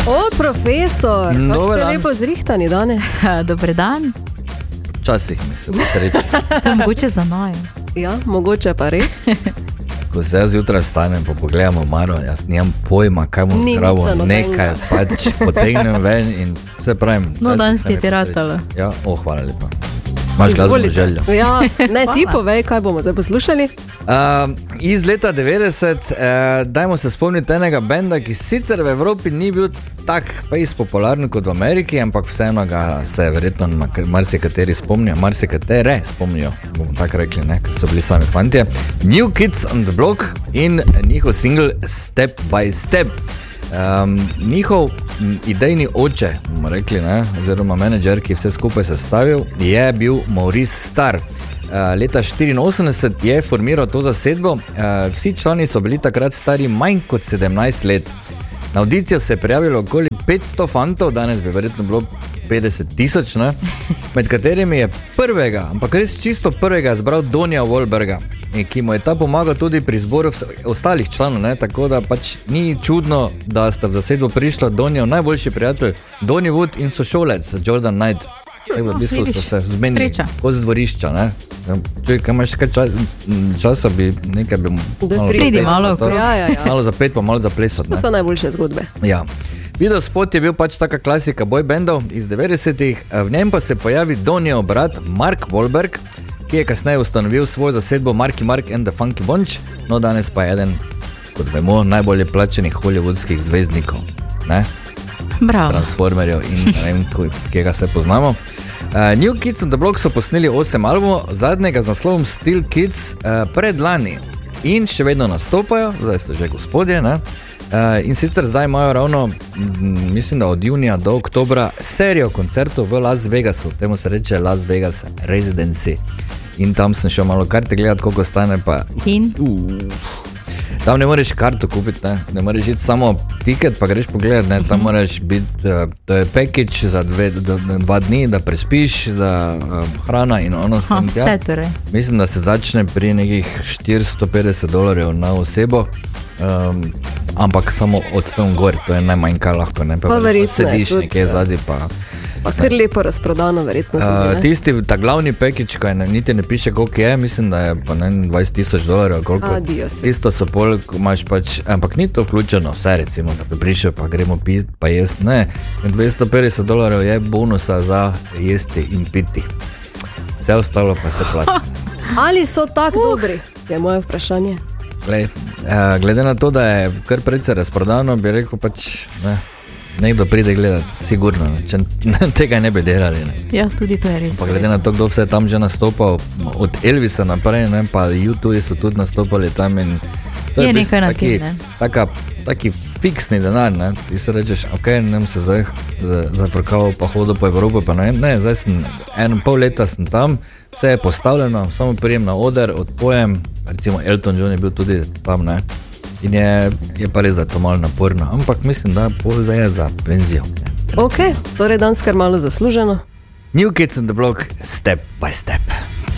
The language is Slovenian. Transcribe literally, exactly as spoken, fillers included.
O, profesor, Dober kako ste dan. lepo zrihtani danes. Dober dan. Včasih mi se posreči. To je mogoče za nojo. Ja, mogoče pa res. Ko se jaz zjutraj stanem, pa pogledamo Maro, jaz nimam pojma, kaj mu Ni zdravo, nič nobenega. nekaj pač potegnem ven in vse pravim. No, včasih danes se ti mi je ratalo. posreči. Ja, o, hvala lepa. Imaš glasbeno Izvolite. željo. Ja, ne, ti Hvala. povej, kaj bomo zdaj poslušali. Uh, iz leta devetdeset, uh, dajmo se spomniti enega benda, ki sicer v Evropi ni bil tak fejs popularen kot v Ameriki, ampak vseeno ga se verjetno ma- marsikateri spomnijo, marsikatere spomnijo, bomo tako rekli, ne, ker so bili sami fantje. New Kids on the Block in njihov single Step by Step. Um, njihov m, idejni oče, bomo rekli, ne, oziroma menedžer, ki je vse skupaj sestavil, je bil Maurice Starr. Uh, leta štiriinosemdeset je formiral to zasedbo, uh, vsi člani so bili takrat stari manj kot sedemnajst let. Na audicijo se je prijavilo okoli petsto fantov, danes bi verjetno bilo petdeset tisoč, ne? Med katerimi je prvega, ampak res čisto prvega izbral Donija Wahlberga, ki mu je ta pomagal tudi pri izboru vs- ostalih članov, ne? Tako da pač ni čudno, da sta v zasedbo prišla Donijev najboljši prijatelj Donny Wood in sošolec Jordan Knight. Tako da v bistvu vidiš, so se zmenili sreča. kot z dvorišča, ne? Čuj, kaj imaš kaj čas, časa bi nekaj bi Da malo pridi zapet, malo pa to. Ja, ja, ja. Malo zapet pa malo zaplesati, To ne? so najboljše zgodbe. Ja. Video spot je bil pač taka klasika boy bandov iz devetdesetih, v njem pa se pojavi Donjev brat Mark Wahlberg, ki je kasneje ustanovil svojo zasedbo Marky Mark and the Funky Bunch, no danes pa je eden, kot vemo, najbolje plačenih hollywoodskih zvezdnikov, ne? Bravo. Transformerjev in ne vem, ko- kega se poznamo. Uh, New Kids on the Block so posneli osem albumov, zadnjega z naslovom Still Kids uh, predlani in še vedno nastopajo, zdaj so že gospodje, ne? Uh, in sicer zdaj imajo ravno, m, mislim, da od junija do oktobra serijo koncertov v Las Vegasu, temu se reče Las Vegas Residency. In tam sem šel malo karte gledati, koliko stane pa. In Tam ne moreš karto kupiti, ne, ne moreš iti samo tiket, pa greš pogledat, ne, tam moraš biti, uh, to je package za dve, da, da, dva dni, da prespiš, da uh, hrana in ono ha, sem tja. vse torej. Mislim, da se začne pri nekih štiristo petdeset dolarjev na osebo, um, ampak samo od tam gor, to je najmanj kaj lahko, ne, pa, Pa pa verjetno je sediš tudi, nekje ja. zadaj pa. Pa kar lepo razprodano, verjetno tudi, Uh, ne? tisti, ta glavni package, kaj ne, niti ne piše, koliko je, mislim, da je pa ne vem, dvajset tisoč dolarjev, ali koliko. Adios. Tisto so pol, ko imaš pač, ampak ni to vključeno, vse recimo, da bi prišel, pa gremo piti, pa jesti, ne. dvesto petdeset dolarjev je bonusa za jesti in piti. Vse ostalo pa se plača. Ali so tako uh. dobri, je moje vprašanje. Glej, uh, glede na to, da je kar precej razprodano, bi rekel pač, ne, nekdo pride gledati, sigurno, ne, če tega ne bi delali, ne. Ja, tudi to je res. Pa glede na to, kdo vse je tam že nastopal, od Elvisa naprej, ne, pa U dva so tudi nastopali tam in to Je v bistvu nekaj na taki, tem, ne. taka, taki fiksni denar, ne, ti se rečeš, ok, ne vem se zdaj za- zafrkaval pa hodil po Evropi, pa ne vem, ne, zdaj sem en pol leta sem tam, vse je postavljeno, samo prijem na oder, odpojem, recimo Elton John je bil tudi tam, ne, in je, je pa res, da je to malo naporno, ampak mislim, da pol zdaj je za penzijo. Ok, torej danes kar malo zasluženo. New Kids on the Block, Step by Step.